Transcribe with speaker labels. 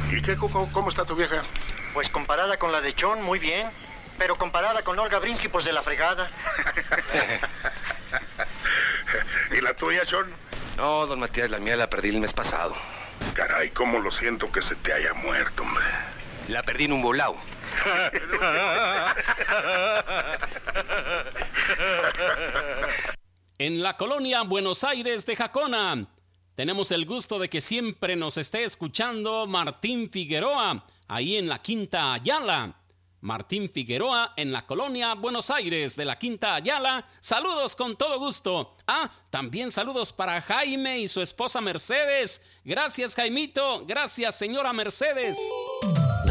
Speaker 1: ¿Y qué, cómo está tu vieja?
Speaker 2: Pues comparada con la de John, muy bien. Pero comparada con Olga Brinsky, pues de la fregada.
Speaker 1: ¿Y la tuya, John?
Speaker 3: No, don Matías, la mía la perdí el mes pasado.
Speaker 1: Caray, cómo lo siento que se te haya muerto, hombre.
Speaker 3: La perdí en un volado.
Speaker 4: En la colonia Buenos Aires de Jacona, tenemos el gusto de que siempre nos esté escuchando Martín Figueroa, ahí en la Quinta Ayala. Martín Figueroa en la colonia Buenos Aires de la Quinta Ayala. Saludos con todo gusto. También saludos para Jaime y su esposa Mercedes. Gracias, Jaimito. Gracias, señora Mercedes.